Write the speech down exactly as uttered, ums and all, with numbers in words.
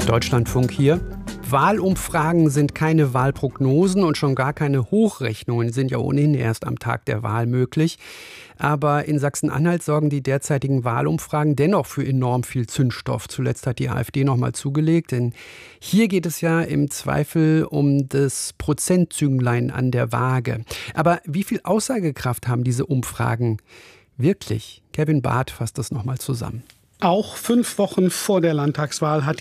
Deutschlandfunk hier. Wahlumfragen sind keine Wahlprognosen und schon gar keine Hochrechnungen, sind ja ohnehin erst am Tag der Wahl möglich. Aber in Sachsen-Anhalt sorgen die derzeitigen Wahlumfragen dennoch für enorm viel Zündstoff. Zuletzt hat die AfD noch mal zugelegt, denn hier geht es ja im Zweifel um das Prozentzünglein an der Waage. Aber wie viel Aussagekraft haben diese Umfragen wirklich? Kevin Barth fasst das noch mal zusammen. Auch fünf Wochen vor der Landtagswahl hat